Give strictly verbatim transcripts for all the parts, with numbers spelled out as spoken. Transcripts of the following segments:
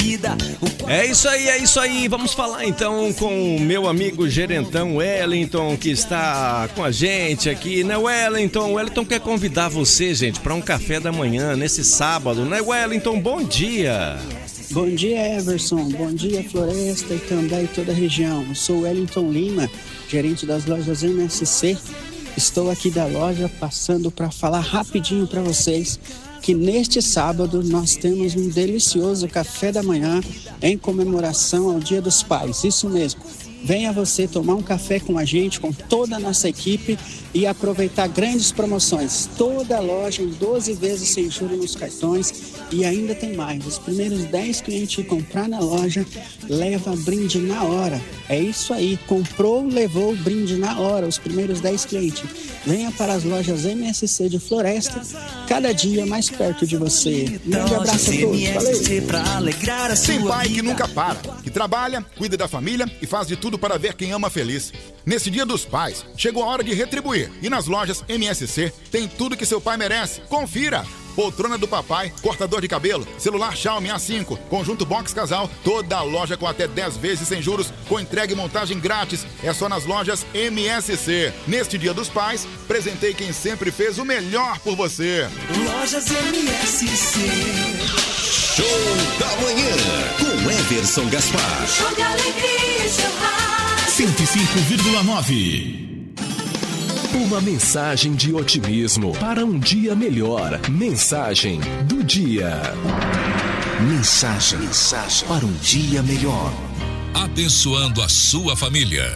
vida. É isso aí, é isso aí. Vamos falar então com o meu amigo gerentão Wellington, que está com a gente aqui, né, Wellington? O Wellington quer convidar você, gente, para um café da manhã nesse sábado, né, Wellington? Bom dia. Bom dia, Everson. Bom dia, Floresta e também toda a região. Eu sou Wellington Lima, gerente das lojas M S C. Estou aqui da loja passando para falar rapidinho para vocês que neste sábado nós temos um delicioso café da manhã em comemoração ao Dia dos Pais. Isso mesmo. Venha você tomar um café com a gente, com toda a nossa equipe e aproveitar grandes promoções. Toda a loja em doze vezes sem juros nos cartões e ainda tem mais. Os primeiros dez clientes que comprar na loja leva brinde na hora. É isso aí, comprou, levou brinde na hora, os primeiros dez clientes. Venha para as lojas M S C de Floresta, cada dia mais perto de você. Um grande abraço a todos, valeu! Tem pai que nunca para, que trabalha, cuida da família e faz de tudo para ver quem ama feliz. Nesse Dia dos Pais, chegou a hora de retribuir. E nas lojas M S C tem tudo que seu pai merece. Confira! Poltrona do papai, cortador de cabelo, celular Xiaomi A cinco, conjunto box casal, toda a loja com até dez vezes sem juros, com entrega e montagem grátis. É só nas lojas M S C. Neste Dia dos Pais, presentei quem sempre fez o melhor por você. Lojas M S C. Show da manhã com Everson Gaspar. Show de alegria, seu rádio. cento e cinco vírgula nove. Uma mensagem de otimismo para um dia melhor. Mensagem do dia. Mensagem, mensagem para um dia melhor. Abençoando a sua família.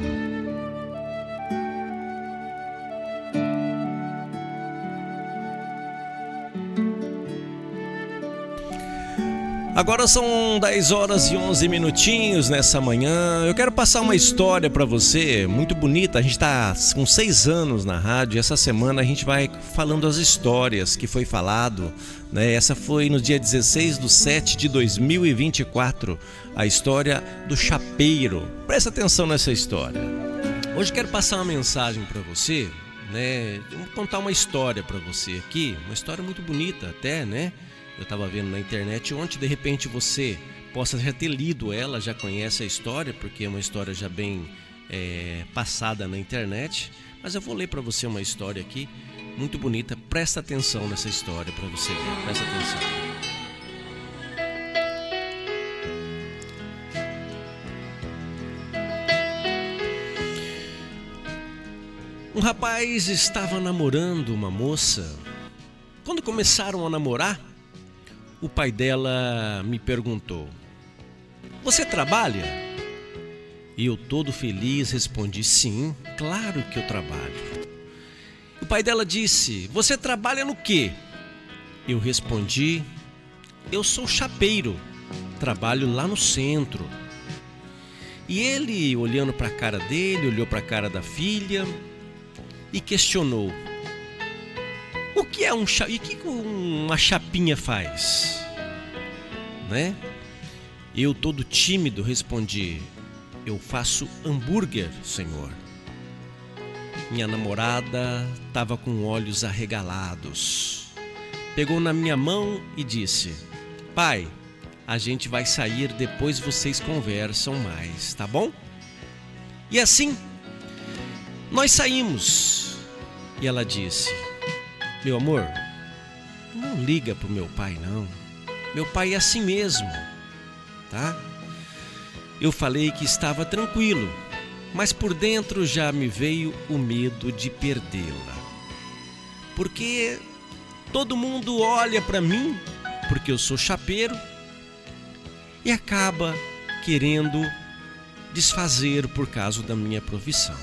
Agora são dez horas e onze minutinhos nessa manhã. Eu quero passar uma história para você, muito bonita. A gente está com seis anos na rádio e essa semana a gente vai falando as histórias que foi falado, né? Essa foi no dia dezesseis de setembro de dois mil e vinte e quatro, a história do chapeiro. Presta atenção nessa história. Hoje eu quero passar uma mensagem para você, né? Vou contar uma história para você aqui, uma história muito bonita até, né? Eu estava vendo na internet ontem, de repente você possa já ter lido ela, já conhece a história, porque é uma história já bem é, passada na internet. Mas eu vou ler para você uma história aqui, muito bonita. Presta atenção nessa história para você ver, presta atenção. Um rapaz estava namorando uma moça. Quando começaram a namorar, o pai dela me perguntou: "Você trabalha?" E eu, todo feliz, respondi: "Sim, claro que eu trabalho." O pai dela disse: "Você trabalha no quê?" Eu respondi: "Eu sou chapeiro, trabalho lá no centro." E ele, olhando para a cara dele, olhou para a cara da filha e questionou: "O que é um cha... e que uma chapinha faz?" Né? Eu, todo tímido, respondi: "Eu faço hambúrguer, senhor." Minha namorada estava com olhos arregalados. Pegou na minha mão e disse: "Pai, a gente vai sair, depois vocês conversam mais, tá bom?" E assim, nós saímos. E ela disse: "Meu amor, não liga pro meu pai não. Meu pai é assim mesmo, tá?" Eu falei que estava tranquilo, mas por dentro já me veio o medo de perdê-la. Porque todo mundo olha para mim, porque eu sou chapeiro, e acaba querendo desfazer por causa da minha profissão.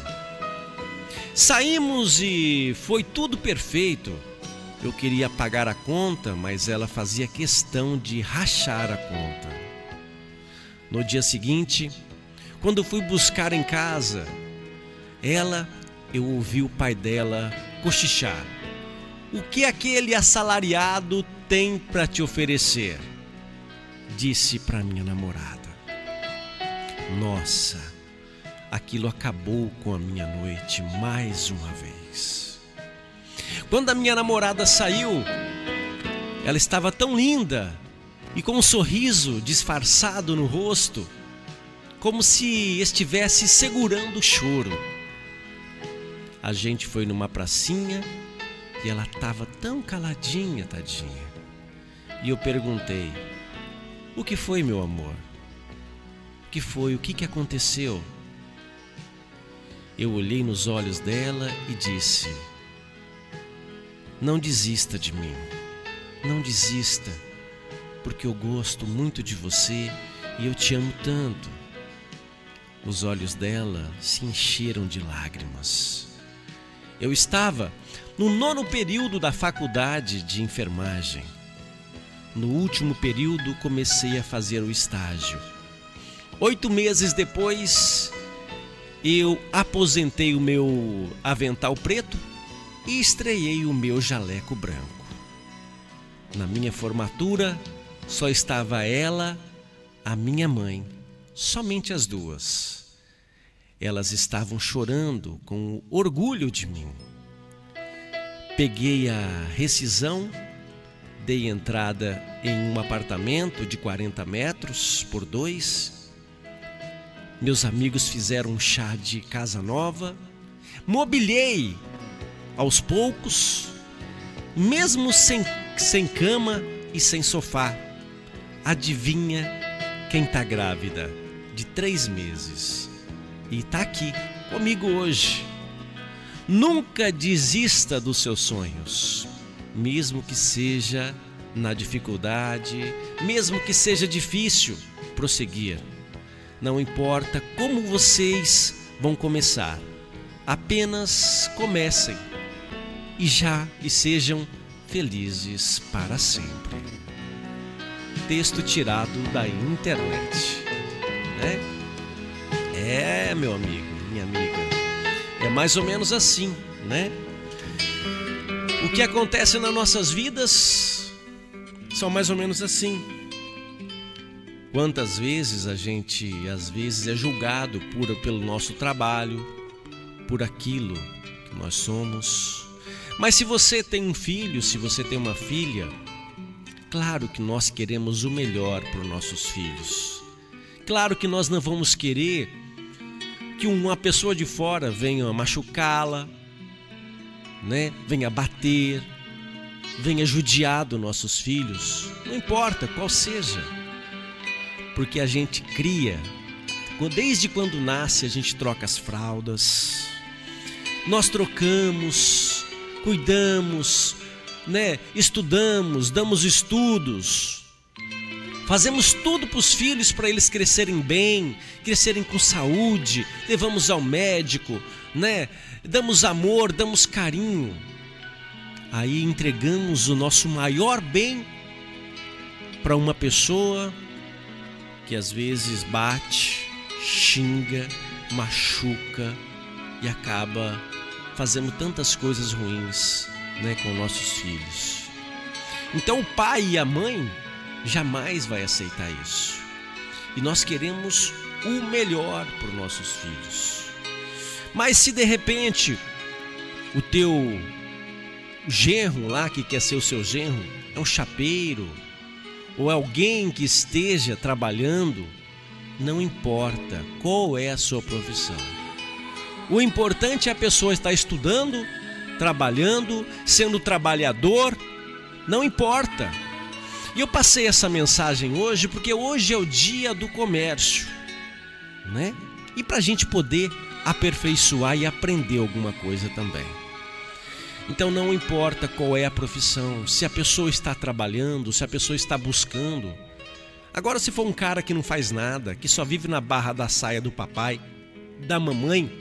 Saímos e foi tudo perfeito. Eu queria pagar a conta, mas ela fazia questão de rachar a conta. No dia seguinte, quando fui buscar em casa, ela, eu ouvi o pai dela cochichar: "O que aquele assalariado tem para te oferecer?" Disse para minha namorada. Nossa, aquilo acabou com a minha noite mais uma vez. Quando a minha namorada saiu, ela estava tão linda e com um sorriso disfarçado no rosto, como se estivesse segurando o choro. A gente foi numa pracinha e ela estava tão caladinha, tadinha. E eu perguntei: o que foi, meu amor? O que foi? O que, que aconteceu? Eu olhei nos olhos dela e disse: não desista de mim, não desista, porque eu gosto muito de você e eu te amo tanto. Os olhos dela se encheram de lágrimas. Eu estava no nono período da faculdade de enfermagem. No último período comecei a fazer o estágio. Oito meses depois, eu aposentei o meu avental preto e estreiei o meu jaleco branco. Na minha formatura, só estava ela, a minha mãe, somente as duas. Elas estavam chorando com orgulho de mim. Peguei a rescisão, dei entrada em um apartamento de quarenta metros por dois. Meus amigos fizeram um chá de casa nova. Mobiliei aos poucos, mesmo sem, sem cama e sem sofá. Adivinha quem está grávida? De três meses. E está aqui comigo hoje. Nunca desista dos seus sonhos, mesmo que seja na dificuldade, mesmo que seja difícil prosseguir. Não importa como vocês vão começar, apenas comecem e já e sejam felizes para sempre. Texto tirado da internet, né? É, meu amigo, minha amiga, é mais ou menos assim, né? O que acontece nas nossas vidas são mais ou menos assim. Quantas vezes a gente, às vezes, é julgado por, pelo nosso trabalho, por aquilo que nós somos. Mas se você tem um filho, se você tem uma filha, claro que nós queremos o melhor para os nossos filhos. Claro que nós não vamos querer que uma pessoa de fora venha machucá-la, né? Venha bater, venha judiar dos nossos filhos, não importa qual seja, porque a gente cria, desde quando nasce a gente troca as fraldas, nós trocamos, cuidamos, né? Estudamos, damos estudos, fazemos tudo para os filhos, para eles crescerem bem, crescerem com saúde, levamos ao médico, né? Damos amor, damos carinho. Aí entregamos o nosso maior bem para uma pessoa que às vezes bate, xinga, machuca e acaba fazendo tantas coisas ruins, né, com nossos filhos. Então o pai e a mãe jamais vai aceitar isso. E nós queremos o melhor para os nossos filhos. Mas se de repente o teu genro lá, que quer ser o seu genro, é um chapeiro, ou é alguém que esteja trabalhando, não importa qual é a sua profissão. O importante é a pessoa estar estudando, trabalhando, sendo trabalhador, não importa. E eu passei essa mensagem hoje porque hoje é o dia do comércio, né? E para a gente poder aperfeiçoar e aprender alguma coisa também. Então não importa qual é a profissão, se a pessoa está trabalhando, se a pessoa está buscando. Agora, se for um cara que não faz nada, que só vive na barra da saia do papai, da mamãe,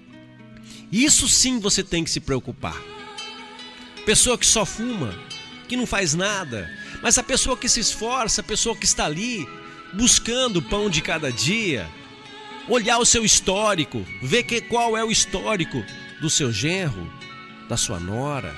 isso sim você tem que se preocupar. Pessoa que só fuma, que não faz nada, mas a pessoa que se esforça, a pessoa que está ali buscando o pão de cada dia, olhar o seu histórico, ver que, qual é o histórico do seu genro, da sua nora,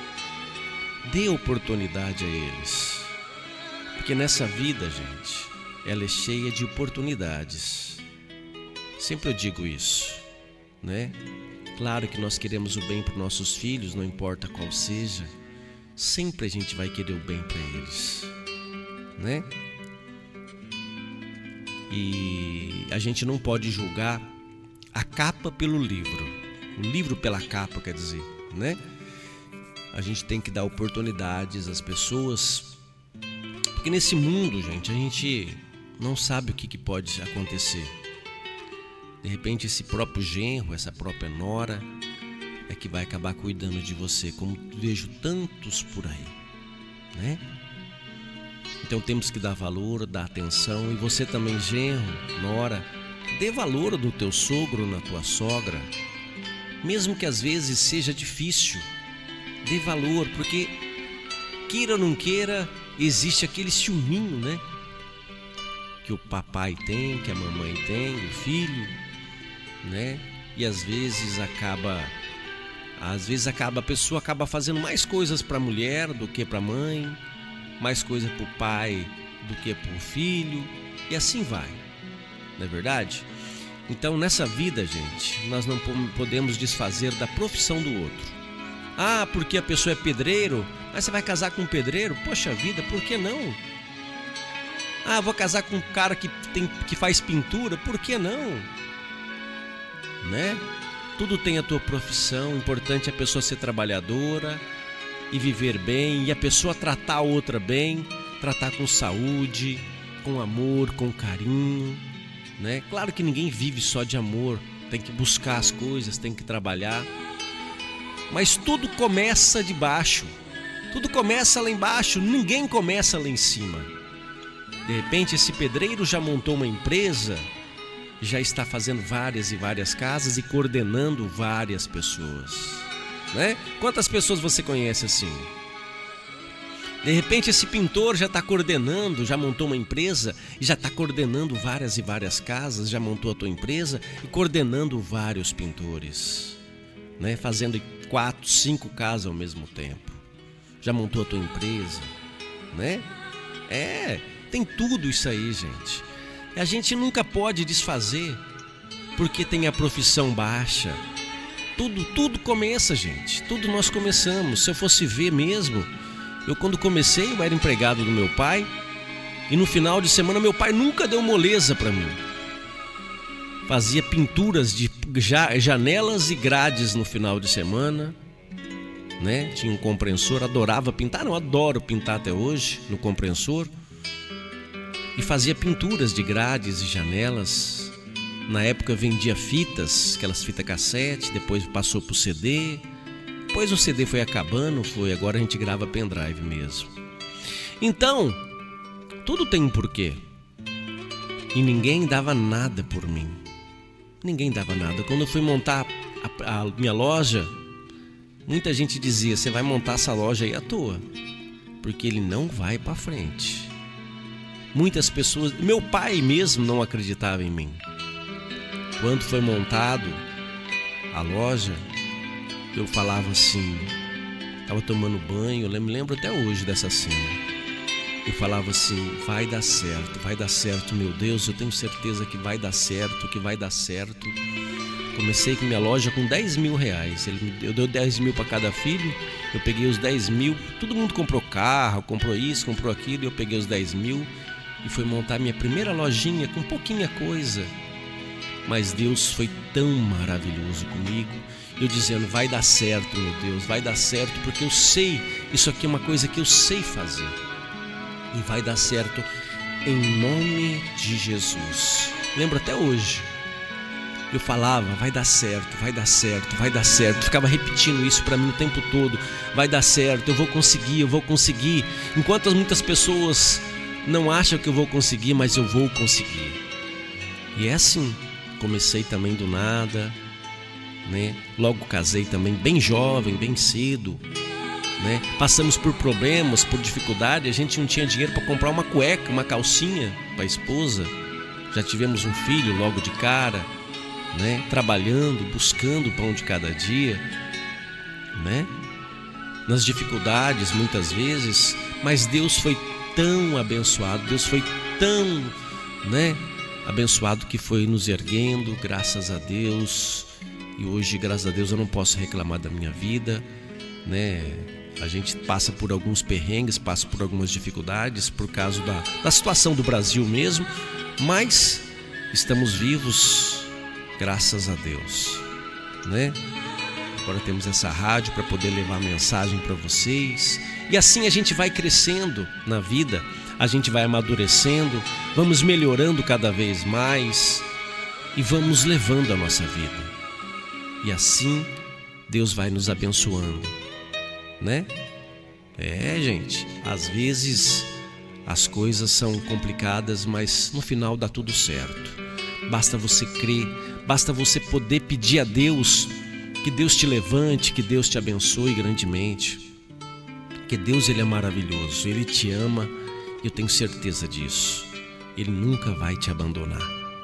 dê oportunidade a eles, porque nessa vida, gente, ela é cheia de oportunidades. Sempre eu digo isso, né? Claro que nós queremos o bem para os nossos filhos, não importa qual seja. Sempre a gente vai querer o bem para eles. né? E a gente não pode julgar a capa pelo livro, o livro pela capa, quer dizer, né? A gente tem que dar oportunidades às pessoas, porque nesse mundo, gente, a gente não sabe o que, que pode acontecer. De repente esse próprio genro, essa própria nora é que vai acabar cuidando de você, como vejo tantos por aí, né? Então temos que dar valor, dar atenção. E você também, genro, nora, dê valor no teu sogro, na tua sogra, mesmo que às vezes seja difícil. Dê valor, porque queira ou não queira, existe aquele ciúminho, né? Que o papai tem, que a mamãe tem, o filho, né? E às vezes acaba, às vezes acaba a pessoa acaba fazendo mais coisas para a mulher do que para a mãe, mais coisa para o pai do que para o filho, e assim vai, não é verdade? Então nessa vida, gente, nós não podemos desfazer da profissão do outro. Ah, porque a pessoa é pedreiro, mas você vai casar com um pedreiro? Poxa vida, por que não? Ah, vou casar com um cara que, tem, que faz pintura, por que não? Né? Tudo tem a tua profissão, o importante é a pessoa ser trabalhadora e viver bem, e a pessoa tratar a outra bem, tratar com saúde, com amor, com carinho, né? Claro que ninguém vive só de amor, tem que buscar as coisas, tem que trabalhar, mas tudo começa de baixo, tudo começa lá embaixo, ninguém começa lá em cima. De repente esse pedreiro já montou uma empresa, já está fazendo várias e várias casas e coordenando várias pessoas, né? Quantas pessoas você conhece assim? De repente esse pintor já está coordenando, já montou uma empresa e já está coordenando várias e várias casas, já montou a tua empresa e coordenando vários pintores, né? Fazendo quatro, cinco casas ao mesmo tempo. Já montou a tua empresa, né? É, tem tudo isso aí, gente. A gente nunca pode desfazer porque tem a profissão baixa. Tudo, tudo começa, gente. Tudo nós começamos. Se eu fosse ver mesmo, eu quando comecei, eu era empregado do meu pai, e no final de semana meu pai nunca deu moleza para mim. Fazia pinturas de janelas e grades no final de semana, né? Tinha um compressor, adorava pintar, não, adoro pintar até hoje no compressor. E fazia pinturas de grades e janelas. Na época vendia fitas, aquelas fitas cassete, depois passou pro C D. Depois o C D foi acabando, foi, agora a gente grava pendrive mesmo. Então, tudo tem um porquê. E ninguém dava nada por mim. Ninguém dava nada. Quando eu fui montar a, a minha loja, muita gente dizia, você vai montar essa loja aí à toa, porque ele não vai para frente. Muitas pessoas, meu pai mesmo não acreditava em mim. Quando foi montado a loja, eu falava assim, estava tomando banho, eu me lembro até hoje dessa cena. Eu falava assim, vai dar certo, vai dar certo, meu Deus, eu tenho certeza que vai dar certo, que vai dar certo. Comecei com minha loja com dez mil reais, ele me deu, eu dei dez mil para cada filho, eu peguei os dez mil, todo mundo comprou carro, comprou isso, comprou aquilo, eu peguei os dez mil e fui montar minha primeira lojinha com pouquinha coisa. Mas Deus foi tão maravilhoso comigo, eu dizendo, vai dar certo, meu Deus, vai dar certo, porque eu sei, isso aqui é uma coisa que eu sei fazer. E vai dar certo em nome de Jesus. Lembro até hoje. Eu falava, vai dar certo, vai dar certo, vai dar certo. Ficava repetindo isso para mim o tempo todo. Vai dar certo, eu vou conseguir, eu vou conseguir. Enquanto muitas pessoas não acham que eu vou conseguir, mas eu vou conseguir. E é assim. Comecei também do nada, né? Logo casei também bem jovem, bem cedo, né? Passamos por problemas, por dificuldade. A gente não tinha dinheiro para comprar uma cueca, uma calcinha para a esposa. Já tivemos um filho logo de cara, né? Trabalhando, buscando o pão de cada dia, né? Nas dificuldades muitas vezes, mas Deus foi tão abençoado, Deus foi tão, né? Abençoado que foi nos erguendo, graças a Deus. E hoje, graças a Deus, eu não posso reclamar da minha vida, né? A gente passa por alguns perrengues, passa por algumas dificuldades por causa da, da situação do Brasil mesmo, mas estamos vivos, graças a Deus, né? Agora temos essa rádio para poder levar a mensagem para vocês. E assim a gente vai crescendo na vida, a gente vai amadurecendo, vamos melhorando cada vez mais e vamos levando a nossa vida. E assim Deus vai nos abençoando, né? É, gente, às vezes as coisas são complicadas, mas no final dá tudo certo. Basta você crer, basta você poder pedir a Deus que Deus te levante, que Deus te abençoe grandemente. Porque Deus, Ele é maravilhoso, Ele te ama, eu tenho certeza disso. Ele nunca vai te abandonar.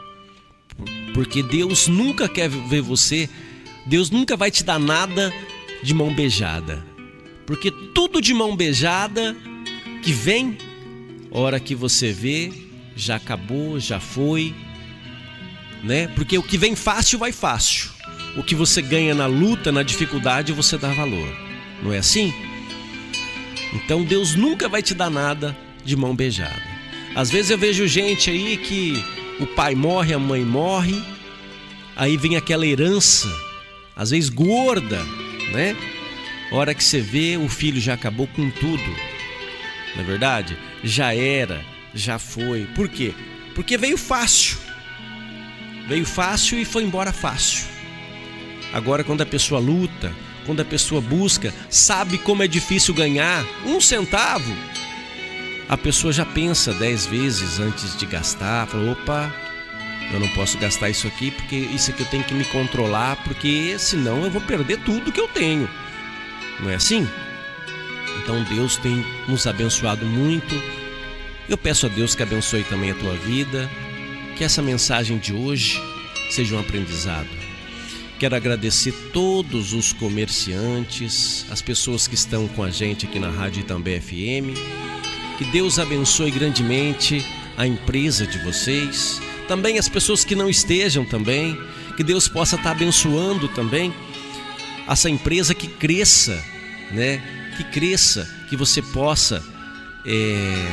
Porque Deus nunca quer ver você, Deus nunca vai te dar nada de mão beijada. Porque tudo de mão beijada que vem, hora que você vê, já acabou, já foi, né? Porque o que vem fácil, vai fácil. O que você ganha na luta, na dificuldade, você dá valor. Não é assim? Então Deus nunca vai te dar nada de mão beijada. Às vezes eu vejo gente aí que o pai morre, a mãe morre, aí vem aquela herança, às vezes gorda, né? A hora que você vê, o filho já acabou com tudo. Não é verdade? Já era, já foi. Por quê? Porque veio fácil. Veio fácil e foi embora fácil. Agora, quando a pessoa luta, quando a pessoa busca, sabe como é difícil ganhar um centavo, a pessoa já pensa dez vezes antes de gastar. Fala, opa, eu não posso gastar isso aqui, porque isso aqui eu tenho que me controlar, porque senão eu vou perder tudo que eu tenho. Não é assim? Então Deus tem nos abençoado muito. Eu peço a Deus que abençoe também a tua vida, que essa mensagem de hoje seja um aprendizado. Quero agradecer todos os comerciantes, as pessoas que estão com a gente aqui na Rádio Itambé F M. Que Deus abençoe grandemente a empresa de vocês. Também as pessoas que não estejam também. Que Deus possa estar abençoando também essa empresa, que cresça, né? Que cresça, que você possa é,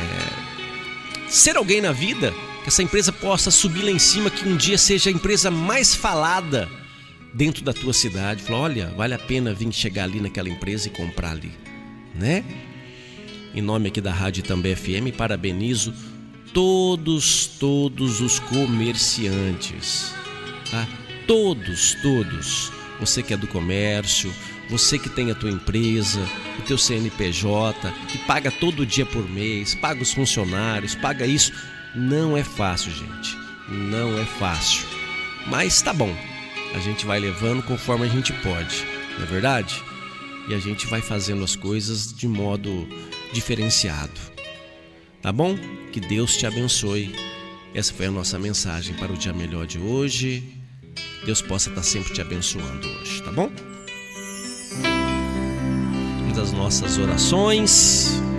ser alguém na vida. Que essa empresa possa subir lá em cima, que um dia seja a empresa mais falada dentro da tua cidade. Fala, olha, vale a pena vir chegar ali naquela empresa e comprar ali, né? Em nome aqui da Rádio Itambé F M, parabenizo todos, todos os comerciantes, tá? Todos, todos. Você que é do comércio, você que tem a tua empresa, o teu C N P J, que paga todo dia por mês, paga os funcionários, paga isso. Não é fácil, gente. Não é fácil. Mas tá bom. A gente vai levando conforme a gente pode, não é verdade? E a gente vai fazendo as coisas de modo diferenciado. Tá bom? Que Deus te abençoe. Essa foi a nossa mensagem para o dia melhor de hoje. Deus possa estar sempre te abençoando hoje, tá bom? Uma das nossas orações.